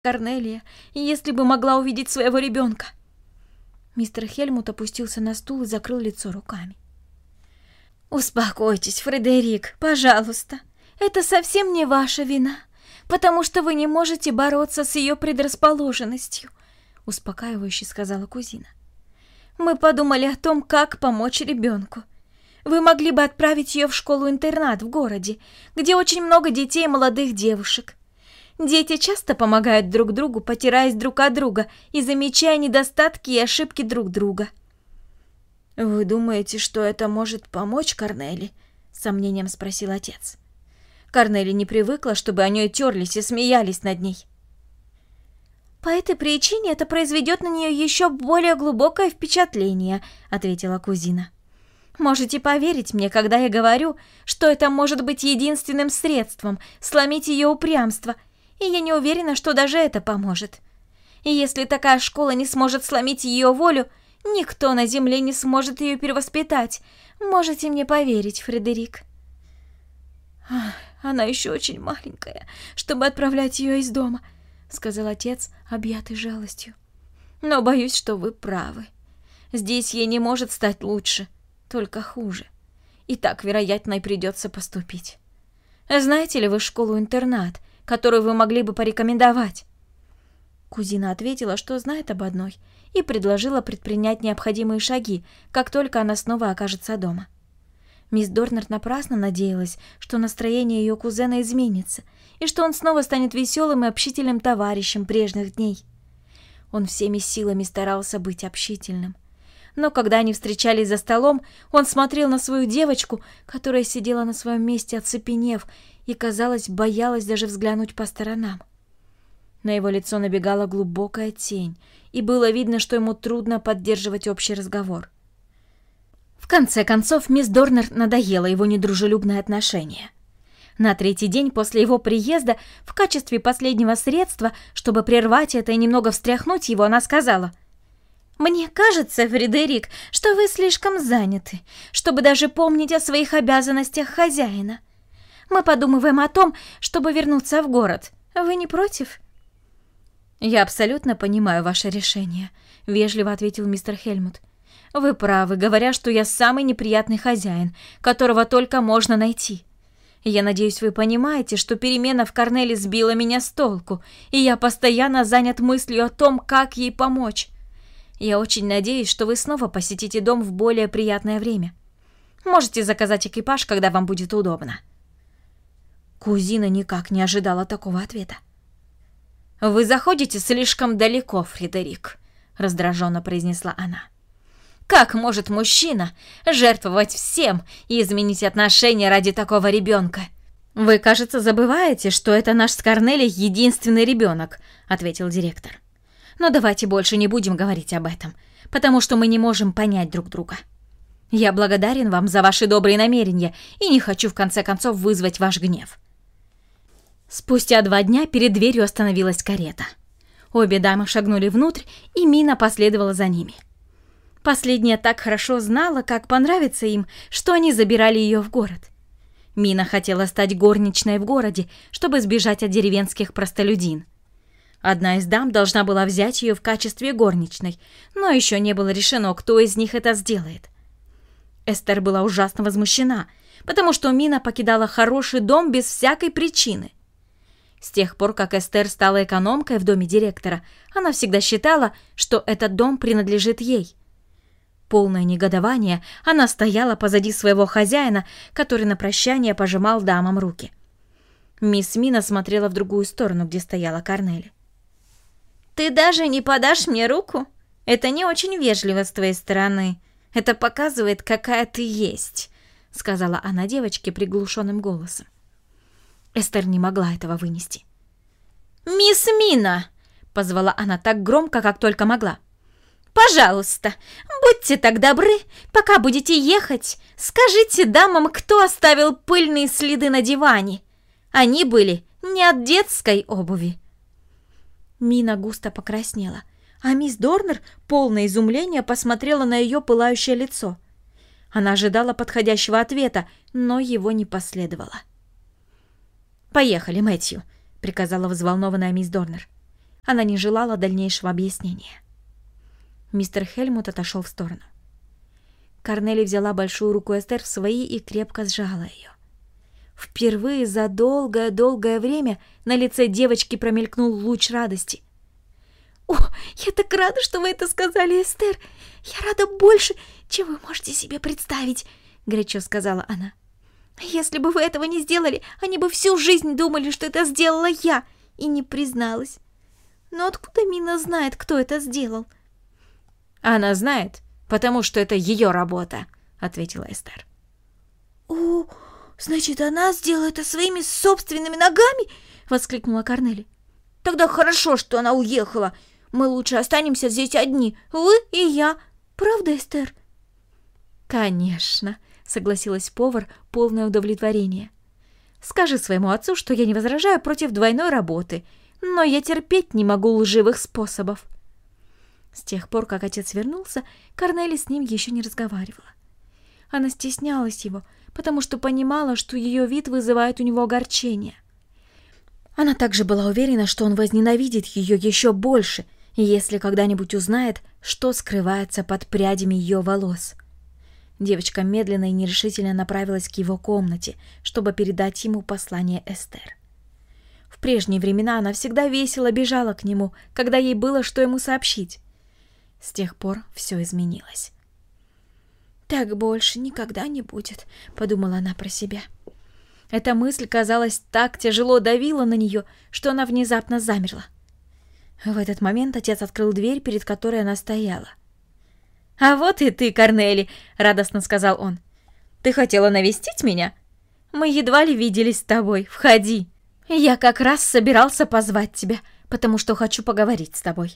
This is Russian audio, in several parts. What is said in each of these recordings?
Корнелия, если бы могла увидеть своего ребенка. Мистер Хельмут опустился на стул и закрыл лицо руками. Успокойтесь, Фредерик, пожалуйста. Это совсем не ваша вина, потому что вы не можете бороться с ее предрасположенностью, успокаивающе сказала кузина. Мы подумали о том, как помочь ребенку. Вы могли бы отправить ее в школу-интернат в городе, где очень много детей и молодых девушек. Дети часто помогают друг другу, потираясь друг от друга и замечая недостатки и ошибки друг друга. «Вы думаете, что это может помочь Корнели?» — с сомнением спросил отец. Корнели не привыкла, чтобы о ней терлись и смеялись над ней. «По этой причине это произведет на нее еще более глубокое впечатление», — ответила кузина. «Можете поверить мне, когда я говорю, что это может быть единственным средством сломить ее упрямство, и я не уверена, что даже это поможет. И если такая школа не сможет сломить ее волю, никто на земле не сможет ее перевоспитать. Можете мне поверить, Фредерик». «Она еще очень маленькая, чтобы отправлять ее из дома», — сказал отец, объятый жалостью. «Но боюсь, что вы правы. Здесь ей не может стать лучше, только хуже. И так, вероятно, и придется поступить. Знаете ли вы школу-интернат, которую вы могли бы порекомендовать?» Кузина ответила, что знает об одной, и предложила предпринять необходимые шаги, как только она снова окажется дома. Мисс Дорнер напрасно надеялась, что настроение ее кузена изменится, и что он снова станет веселым и общительным товарищем прежних дней. Он всеми силами старался быть общительным. Но когда они встречались за столом, он смотрел на свою девочку, которая сидела на своем месте, оцепенев, и, казалось, боялась даже взглянуть по сторонам. На его лицо набегала глубокая тень, и было видно, что ему трудно поддерживать общий разговор. В конце концов, мисс Дорнер надоело его недружелюбное отношение. На третий день после его приезда, в качестве последнего средства, чтобы прервать это и немного встряхнуть его, она сказала: «Мне кажется, Фредерик, что вы слишком заняты, чтобы даже помнить о своих обязанностях хозяина. Мы подумываем о том, чтобы вернуться в город. Вы не против?» «Я абсолютно понимаю ваше решение», — вежливо ответил мистер Хельмут. «Вы правы, говоря, что я самый неприятный хозяин, которого только можно найти. Я надеюсь, вы понимаете, что перемена в Корнели сбила меня с толку, и я постоянно занят мыслью о том, как ей помочь. Я очень надеюсь, что вы снова посетите дом в более приятное время. Можете заказать экипаж, когда вам будет удобно». Кузина никак не ожидала такого ответа. «Вы заходите слишком далеко, Фредерик», — раздраженно произнесла она. «Как может мужчина жертвовать всем и изменить отношения ради такого ребенка?» «Вы, кажется, забываете, что это наш с Корнелией единственный ребенок», — ответил директор. «Но давайте больше не будем говорить об этом, потому что мы не можем понять друг друга. Я благодарен вам за ваши добрые намерения и не хочу в конце концов вызвать ваш гнев». Спустя 2 дня перед дверью остановилась карета. Обе дамы шагнули внутрь, и Мина последовала за ними. Последняя так хорошо знала, как понравится им, что они забирали ее в город. Мина хотела стать горничной в городе, чтобы сбежать от деревенских простолюдин. Одна из дам должна была взять ее в качестве горничной, но еще не было решено, кто из них это сделает. Эстер была ужасно возмущена, потому что Мина покидала хороший дом без всякой причины. С тех пор, как Эстер стала экономкой в доме директора, она всегда считала, что этот дом принадлежит ей. Полное негодование, она стояла позади своего хозяина, который на прощание пожимал дамам руки. Мисс Мина смотрела в другую сторону, где стояла Корнели. «Ты даже не подашь мне руку? Это не очень вежливо с твоей стороны. Это показывает, какая ты есть», — сказала она девочке приглушенным голосом. Эстер не могла этого вынести. «Мисс Мина!» — позвала она так громко, как только могла. «Пожалуйста, будьте так добры, пока будете ехать, скажите дамам, кто оставил пыльные следы на диване. Они были не от детской обуви». Мина густо покраснела, а мисс Дорнер, полное изумления, посмотрела на ее пылающее лицо. Она ожидала подходящего ответа, но его не последовало. «Поехали, Мэтью», — приказала взволнованная мисс Дорнер. Она не желала дальнейшего объяснения. Мистер Хельмут отошел в сторону. Корнели взяла большую руку Эстер в свои и крепко сжала ее. Впервые за долгое-долгое время на лице девочки промелькнул луч радости. «О, я так рада, что вы это сказали, Эстер! Я рада больше, чем вы можете себе представить!» — горячо сказала она. «Если бы вы этого не сделали, они бы всю жизнь думали, что это сделала я, и не призналась. Но откуда Мина знает, кто это сделал?» «Она знает, потому что это ее работа», — ответила Эстер. «О, значит, она сделала это своими собственными ногами?» — воскликнула Корнели. «Тогда хорошо, что она уехала. Мы лучше останемся здесь одни, вы и я. Правда, Эстер?» «Конечно», — согласилась повар, полное удовлетворение. «Скажи своему отцу, что я не возражаю против двойной работы, но я терпеть не могу лживых способов». С тех пор, как отец вернулся, Корнели с ним еще не разговаривала. Она стеснялась его, потому что понимала, что ее вид вызывает у него огорчение. Она также была уверена, что он возненавидит ее еще больше, если когда-нибудь узнает, что скрывается под прядями ее волос. Девочка медленно и нерешительно направилась к его комнате, чтобы передать ему послание Эстер. В прежние времена она всегда весело бежала к нему, когда ей было что ему сообщить. С тех пор все изменилось. «Так больше никогда не будет», — подумала она про себя. Эта мысль, казалось, так тяжело давила на нее, что она внезапно замерла. В этот момент отец открыл дверь, перед которой она стояла. «А вот и ты, Корнели!» — радостно сказал он. «Ты хотела навестить меня? Мы едва ли виделись с тобой. Входи. Я как раз собирался позвать тебя, потому что хочу поговорить с тобой».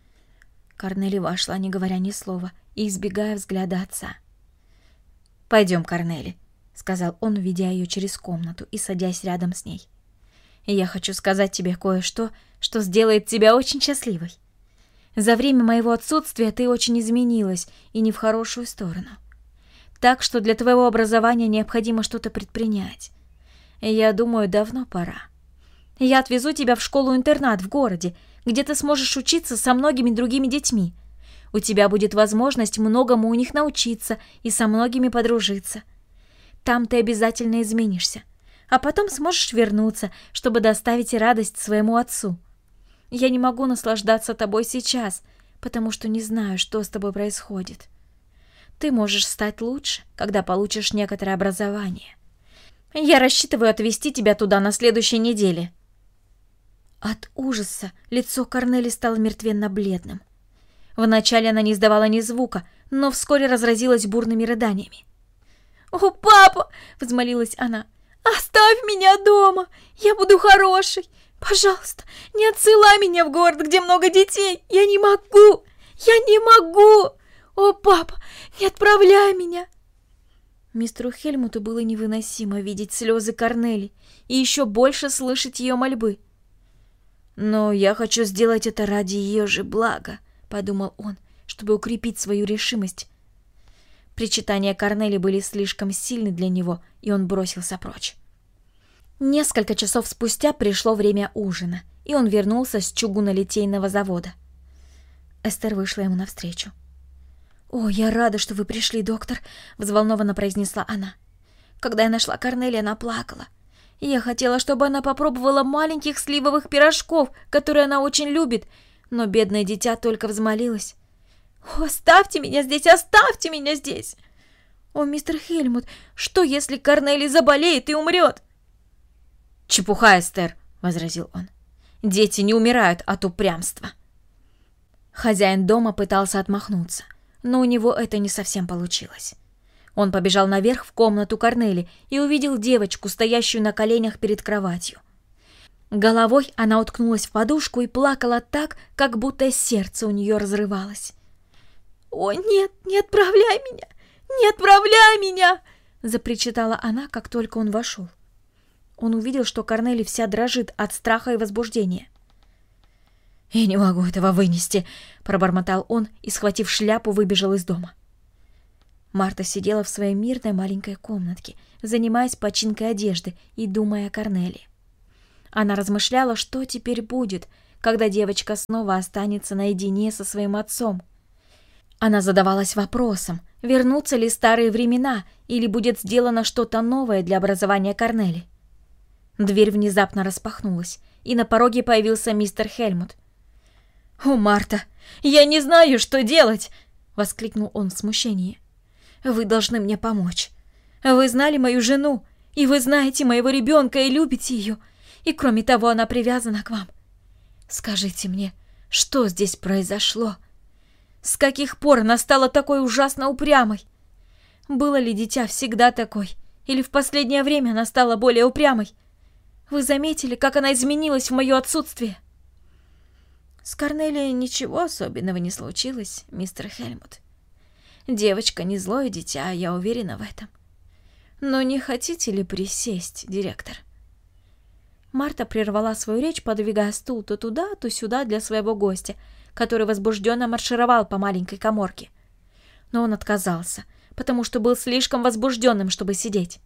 Корнели вошла, не говоря ни слова, и избегая взгляда отца. «Пойдем, Корнели», — сказал он, ведя ее через комнату и садясь рядом с ней. «Я хочу сказать тебе кое-что, что сделает тебя очень счастливой. За время моего отсутствия ты очень изменилась, и не в хорошую сторону. Так что для твоего образования необходимо что-то предпринять. Я думаю, давно пора. Я отвезу тебя в школу-интернат в городе, где ты сможешь учиться со многими другими детьми. У тебя будет возможность многому у них научиться и со многими подружиться. Там ты обязательно изменишься, а потом сможешь вернуться, чтобы доставить радость своему отцу. Я не могу наслаждаться тобой сейчас, потому что не знаю, что с тобой происходит. Ты можешь стать лучше, когда получишь некоторое образование. Я рассчитываю отвезти тебя туда на следующей неделе». От ужаса лицо Корнели стало мертвенно-бледным. Вначале она не издавала ни звука, но вскоре разразилась бурными рыданиями. «О, папа!» — взмолилась она. «Оставь меня дома! Я буду хорошей! Пожалуйста, не отсылай меня в город, где много детей! Я не могу! Я не могу! О, папа, не отправляй меня!» Мистеру Хельмуту было невыносимо видеть слезы Корнели и еще больше слышать ее мольбы. «Но я хочу сделать это ради ее же блага», — подумал он, чтобы укрепить свою решимость. Причитания Корнели были слишком сильны для него, и он бросился прочь. Несколько часов спустя пришло время ужина, и он вернулся с чугунолитейного завода. Эстер вышла ему навстречу. «О, я рада, что вы пришли, доктор», — взволнованно произнесла она. «Когда я нашла Корнели, она плакала. Я хотела, чтобы она попробовала маленьких сливовых пирожков, которые она очень любит, но бедное дитя только взмолилось. «О, оставьте меня здесь, оставьте меня здесь!» «О, мистер Хельмут, что если Корнели заболеет и умрет?» «Чепуха, Эстер», — возразил он. «Дети не умирают от упрямства». Хозяин дома пытался отмахнуться, но у него это не совсем получилось. Он побежал наверх в комнату Корнели и увидел девочку, стоящую на коленях перед кроватью. Головой она уткнулась в подушку и плакала так, как будто сердце у нее разрывалось. «О, нет, не отправляй меня! Не отправляй меня!» — запричитала она, как только он вошел. Он увидел, что Корнели вся дрожит от страха и возбуждения. «Я не могу этого вынести», — пробормотал он и, схватив шляпу, выбежал из дома. Марта сидела в своей мирной маленькой комнатке, занимаясь починкой одежды и думая о Корнели. Она размышляла, что теперь будет, когда девочка снова останется наедине со своим отцом. Она задавалась вопросом, вернутся ли старые времена или будет сделано что-то новое для образования Корнели. Дверь внезапно распахнулась, и на пороге появился мистер Хельмут. «О, Марта, я не знаю, что делать!» — воскликнул он в смущении. «Вы должны мне помочь. Вы знали мою жену, и вы знаете моего ребенка и любите ее, и кроме того она привязана к вам. Скажите мне, что здесь произошло? С каких пор она стала такой ужасно упрямой? Было ли дитя всегда такой, или в последнее время она стала более упрямой? Вы заметили, как она изменилась в мое отсутствие?» «С Корнелией ничего особенного не случилось, мистер Хельмут. Девочка не злое дитя, я уверена в этом. Но не хотите ли присесть, директор?» Марта прервала свою речь, подвигая стул то туда, то сюда для своего гостя, который возбужденно маршировал по маленькой каморке. Но он отказался, потому что был слишком возбужденным, чтобы сидеть.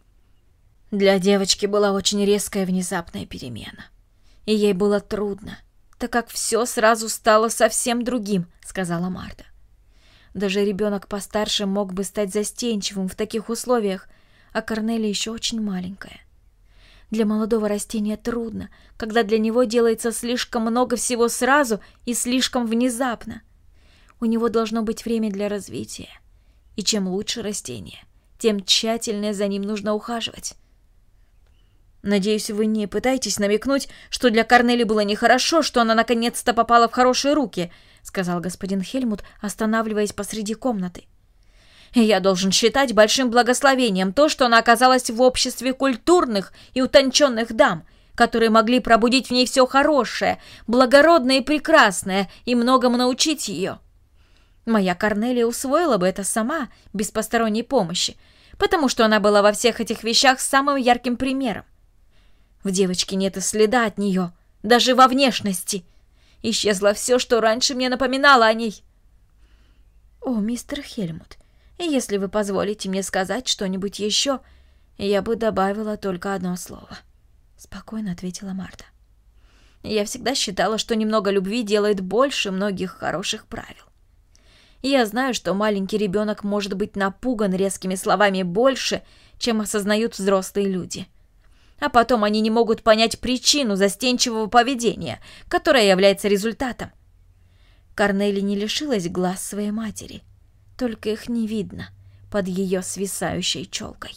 Для девочки была очень резкая внезапная перемена, и ей было трудно, так как все сразу стало совсем другим, сказала Марта. Даже ребенок постарше мог бы стать застенчивым в таких условиях, а Корнелия еще очень маленькая. Для молодого растения трудно, когда для него делается слишком много всего сразу и слишком внезапно. У него должно быть время для развития. И чем лучше растение, тем тщательнее за ним нужно ухаживать. «Надеюсь, вы не пытаетесь намекнуть, что для Корнели было нехорошо, что она наконец-то попала в хорошие руки», сказал господин Хельмут, останавливаясь посреди комнаты. «Я должен считать большим благословением то, что она оказалась в обществе культурных и утонченных дам, которые могли пробудить в ней все хорошее, благородное и прекрасное, и многому научить ее. Моя Корнелия усвоила бы это сама, без посторонней помощи, потому что она была во всех этих вещах самым ярким примером. В девочке нет и следа от нее, даже во внешности. Исчезло все, что раньше мне напоминало о ней». «О, мистер Хельмут, если вы позволите мне сказать что-нибудь еще, я бы добавила только одно слово», — спокойно ответила Марта. «Я всегда считала, что немного любви делает больше многих хороших правил. Я знаю, что маленький ребенок может быть напуган резкими словами больше, чем осознают взрослые люди. А потом они не могут понять причину застенчивого поведения, которое является результатом. Корнели не лишилась глаз своей матери, только их не видно под ее свисающей челкой».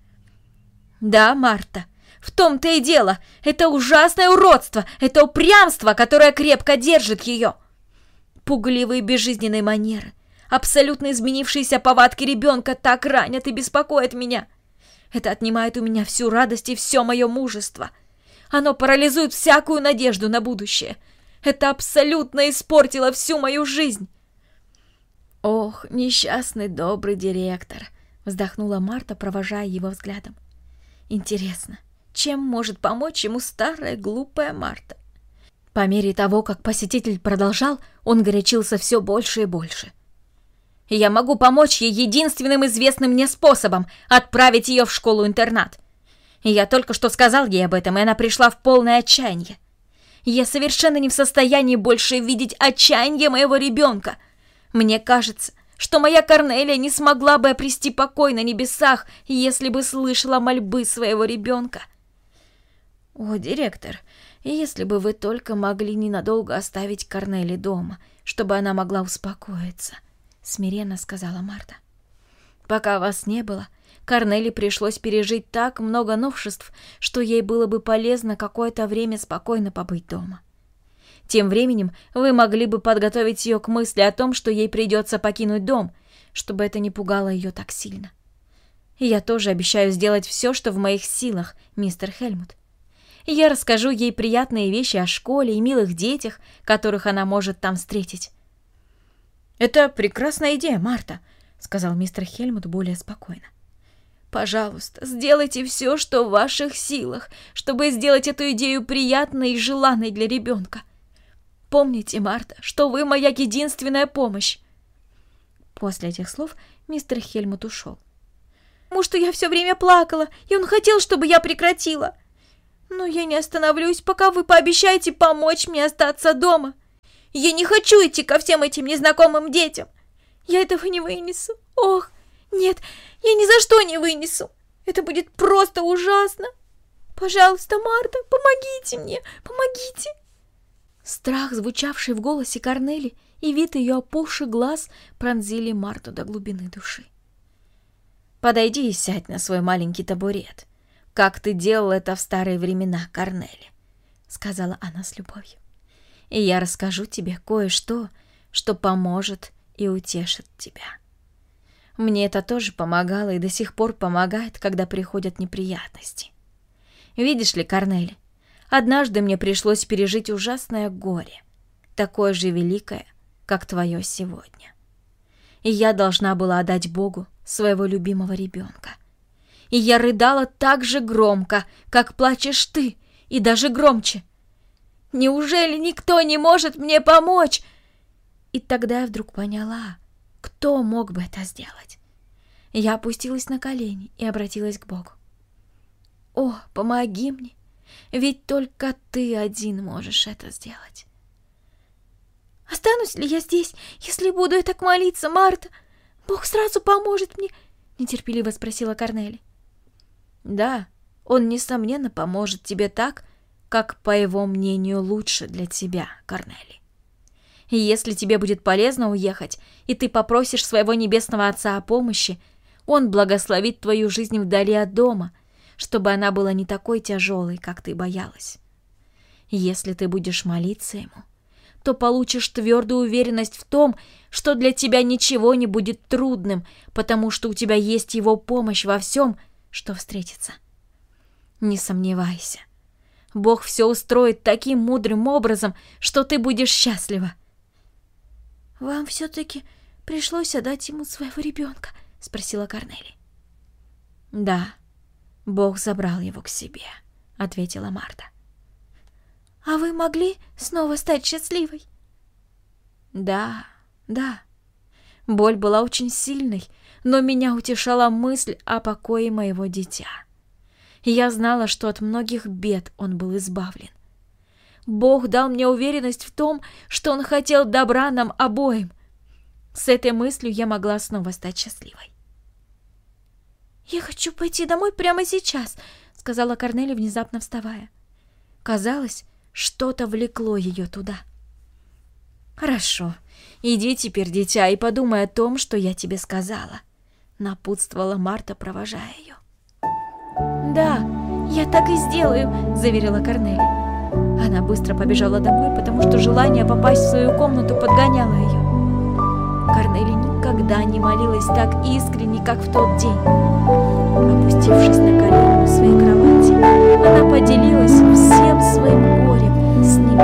«Да, Марта, в том-то и дело. Это ужасное уродство, это упрямство, которое крепко держит ее. Пугливые безжизненные манеры, абсолютно изменившиеся повадки ребенка так ранят и беспокоят меня. Это отнимает у меня всю радость и все мое мужество. Оно парализует всякую надежду на будущее. Это абсолютно испортило всю мою жизнь». «Ох, несчастный добрый директор», — вздохнула Марта, провожая его взглядом. «Интересно, чем может помочь ему старая глупая Марта?» По мере того, как посетитель продолжал, он горячился все больше и больше. «Я могу помочь ей единственным известным мне способом — отправить ее в школу-интернат. Я только что сказал ей об этом, и она пришла в полное отчаяние. Я совершенно не в состоянии больше видеть отчаяние моего ребенка. Мне кажется, что моя Корнелия не смогла бы обрести покой на небесах, если бы слышала мольбы своего ребенка». «О, директор, если бы вы только могли ненадолго оставить Корнели дома, чтобы она могла успокоиться», — смиренно сказала Марта. «Пока вас не было, Корнели пришлось пережить так много новшеств, что ей было бы полезно какое-то время спокойно побыть дома. Тем временем вы могли бы подготовить ее к мысли о том, что ей придется покинуть дом, чтобы это не пугало ее так сильно. И я тоже обещаю сделать все, что в моих силах, мистер Хельмут. Я расскажу ей приятные вещи о школе и милых детях, которых она может там встретить». «Это прекрасная идея, Марта», — сказал мистер Хельмут более спокойно. «Пожалуйста, сделайте все, что в ваших силах, чтобы сделать эту идею приятной и желанной для ребенка. Помните, Марта, что вы моя единственная помощь». После этих слов мистер Хельмут ушел. «Потому что я все время плакала, и он хотел, чтобы я прекратила. Но я не остановлюсь, пока вы пообещаете помочь мне остаться дома. Я не хочу идти ко всем этим незнакомым детям. Я этого не вынесу. Ох, нет, я ни за что не вынесу. Это будет просто ужасно. Пожалуйста, Марта, помогите мне, помогите. Страх, звучавший в голосе Корнели, и вид ее опухших глаз пронзили Марту до глубины души. «Подойди и сядь на свой маленький табурет, как ты делал это в старые времена, Корнели», — сказала она с любовью. «И я расскажу тебе кое-что, что поможет и утешит тебя. Мне это тоже помогало и до сих пор помогает, когда приходят неприятности. Видишь ли, Корнели, однажды мне пришлось пережить ужасное горе, такое же великое, как твое сегодня. И я должна была отдать Богу своего любимого ребенка. И я рыдала так же громко, как плачешь ты, и даже громче. Неужели никто не может мне помочь?» И тогда я вдруг поняла, кто мог бы это сделать. Я опустилась на колени и обратилась к Богу. «О, помоги мне, ведь только ты один можешь это сделать». «Останусь ли я здесь, если буду я так молиться, Марта? Бог сразу поможет мне?» — нетерпеливо спросила Корнели. «Да, он, несомненно, поможет тебе так, как, по его мнению, лучше для тебя, Корнели. И если тебе будет полезно уехать, и ты попросишь своего небесного Отца о помощи, он благословит твою жизнь вдали от дома, чтобы она была не такой тяжелой, как ты боялась. Если ты будешь молиться ему, то получишь твердую уверенность в том, что для тебя ничего не будет трудным, потому что у тебя есть его помощь во всем, что встретится. Не сомневайся, Бог все устроит таким мудрым образом, что ты будешь счастлива». «Вам все-таки пришлось отдать ему своего ребенка?» — спросила Корнели. «Да, Бог забрал его к себе», — ответила Марта. «А вы могли снова стать счастливой?» «Да, да. Боль была очень сильной, но меня утешала мысль о покое моего дитя. Я знала, что от многих бед он был избавлен. Бог дал мне уверенность в том, что он хотел добра нам обоим. С этой мыслью я могла снова стать счастливой». «Я хочу пойти домой прямо сейчас», — сказала Корнели, внезапно вставая. Казалось, что-то влекло ее туда. «Хорошо, иди теперь, дитя, и подумай о том, что я тебе сказала», — напутствовала Марта, провожая ее. «Да, я так и сделаю», — заверила Корнели. Она быстро побежала домой, потому что желание попасть в свою комнату подгоняло ее. Корнели никогда не молилась так искренне, как в тот день. Опустившись на колени,